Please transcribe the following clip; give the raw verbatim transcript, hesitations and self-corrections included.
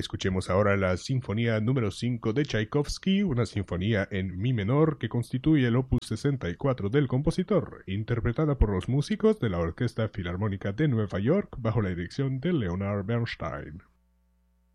Escuchemos ahora la Sinfonía número cinco de Tchaikovsky, una sinfonía en mi menor que constituye el opus sesenta y cuatro del compositor, interpretada por los músicos de la Orquesta Filarmónica de Nueva York bajo la dirección de Leonard Bernstein.